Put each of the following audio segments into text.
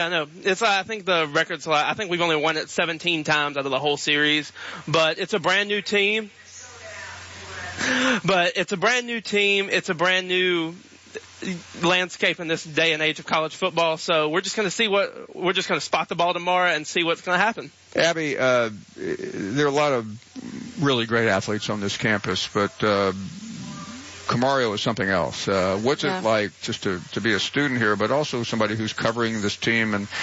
I know. I think the record's I think we've only won it 17 times out of the whole series, but it's a brand new team. It's a brand new landscape in this day and age of college football. So we're just going to spot the ball tomorrow and see what's going to happen. Abby, there are a lot of really great athletes on this campus, but Camario is something else. What's it like just to be a student here, but also somebody who's covering this team and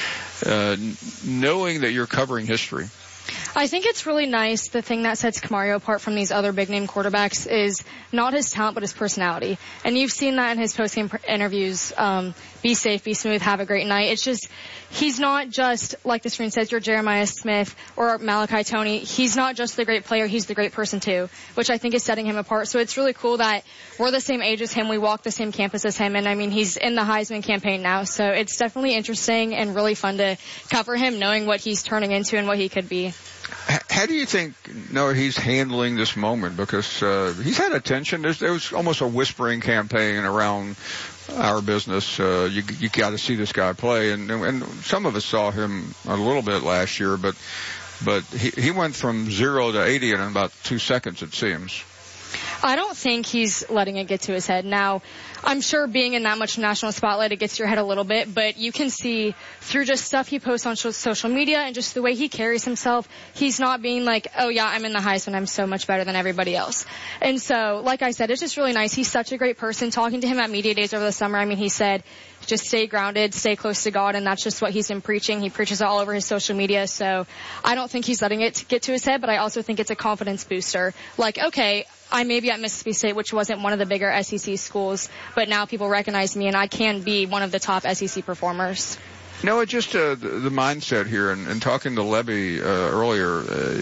knowing that you're covering history? I think it's really nice. The thing that sets Camario apart from these other big-name quarterbacks is not his talent, but his personality. And you've seen that in his post-game interviews. Be safe, be smooth, have a great night. It's just, he's not just, like the screen says, you're Jeremiah Smith or Malachi Toney. He's not just the great player, he's the great person too, which I think is setting him apart. So it's really cool that we're the same age as him, we walk the same campus as him, and I mean, he's in the Heisman campaign now. So it's definitely interesting and really fun to cover him, knowing what he's turning into and what he could be. How do you think, Noah, he's handling this moment? Because he's had attention. There was almost a whispering campaign around our business. You got to see this guy play, and some of us saw him a little bit last year, but he went from 0 to 80 in about 2 seconds, it seems. I don't think he's letting it get to his head. Now, I'm sure being in that much national spotlight, it gets to your head a little bit, but you can see through just stuff he posts on social media and just the way he carries himself, he's not being like, oh yeah, I'm in the Heisman, I'm so much better than everybody else. And so, like I said, it's just really nice. He's such a great person. Talking to him at media days over the summer, I mean, he said, just stay grounded, stay close to God, and that's just what he's been preaching. He preaches it all over his social media, so I don't think he's letting it get to his head, but I also think it's a confidence booster. Like, okay, I may be at Mississippi State, which wasn't one of the bigger SEC schools, but now people recognize me, and I can be one of the top SEC performers. No, just the mindset here, and talking to Lebby earlier,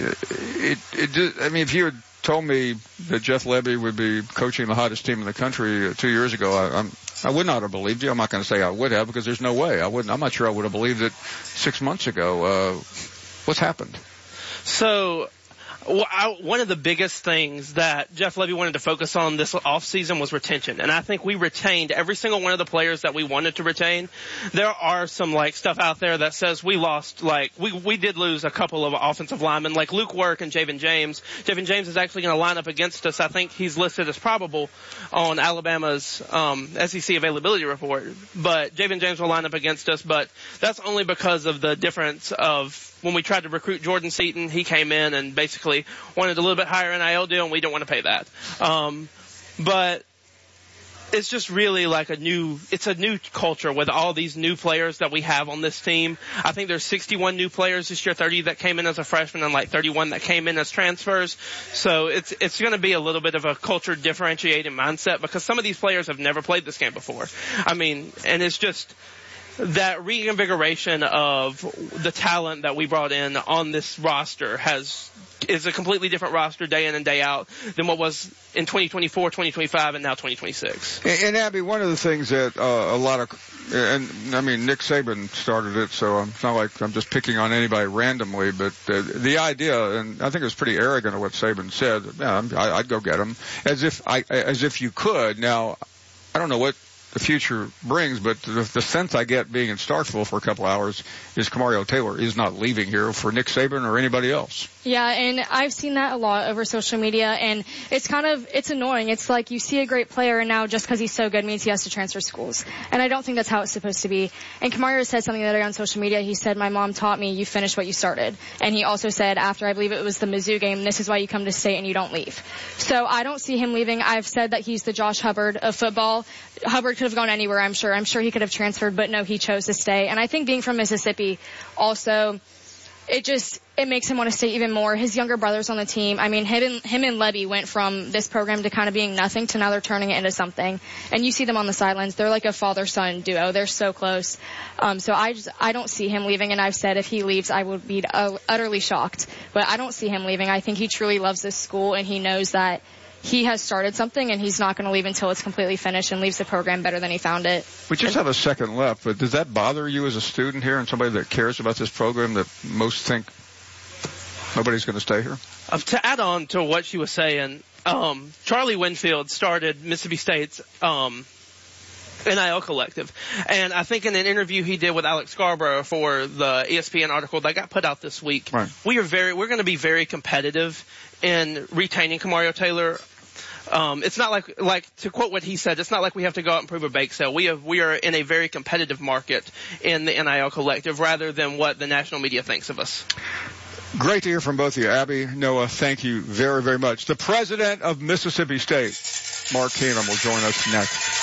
I mean, if you had told me that Jeff Lebby would be coaching the hottest team in the country 2 years ago, I would not have believed you. I'm not going to say I would have, because there's no way. I'm not sure I would have believed it 6 months ago. What's happened? So, one of the biggest things that Jeff Lebby wanted to focus on this offseason was retention. And I think we retained every single one of the players that we wanted to retain. There are some stuff out there that says we lost, we did lose a couple of offensive linemen, like Luke Work and Javen James. Javen James is actually going to line up against us. I think he's listed as probable on Alabama's SEC availability report. But Javen James will line up against us, but that's only because of the difference of when we tried to recruit Jordan Seaton, he came in and basically wanted a little bit higher NIL deal, and we don't want to pay that. But it's just really it's a new culture with all these new players that we have on this team. I think there's 61 new players this year, 30 that came in as a freshman and 31 that came in as transfers. So it's going to be a little bit of a culture differentiating mindset, because some of these players have never played this game before. I mean, and it's just that reinvigoration of the talent that we brought in on this roster is a completely different roster day in and day out than what was in 2024, 2025, and now 2026. And Abby, one of the things that Nick Saban started it, so it's not like I'm just picking on anybody randomly, but the idea, and I think it was pretty arrogant of what Saban said, I'd go get him, as if you could. Now, I don't know what the future brings, but the sense I get being in Starkville for a couple hours is Camario Taylor is not leaving here for Nick Saban or anybody else. Yeah, and I've seen that a lot over social media, and it's annoying. It's like you see a great player, and now just because he's so good means he has to transfer schools. And I don't think that's how it's supposed to be. And Camario said something the other day on social media. He said, my mom taught me you finish what you started. And he also said, after I believe it was the Mizzou game, this is why you come to state and you don't leave. So I don't see him leaving. I've said that he's the Josh Hubbard of football. Hubbard could have gone anywhere, I'm sure. I'm sure he could have transferred, but no, he chose to stay. And I think being from Mississippi also, it makes him want to stay even more. His younger brother's on the team. I mean, him and Lebby went from this program to kind of being nothing to now they're turning it into something. And you see them on the sidelines. They're like a father-son duo. They're so close. So I don't see him leaving. And I've said if he leaves, I would be utterly shocked. But I don't see him leaving. I think he truly loves this school, and he knows that he has started something, and he's not going to leave until it's completely finished, and leaves the program better than he found it. We just have a second left, but does that bother you as a student here and somebody that cares about this program that most think nobody's going to stay here? To add on to what she was saying, Charlie Winfield started Mississippi State's NIL Collective. And I think in an interview he did with Alex Scarborough for the ESPN article that got put out this week, right, we're going to be very competitive in retaining Kamario Taylor. It's not like to quote what he said, it's not like we have to go out and prove a bake sale. We are in a very competitive market in the NIL Collective rather than what the national media thinks of us. Great to hear from both of you. Abby, Noah, thank you very, very much. The president of Mississippi State, Mark Keenum, will join us next.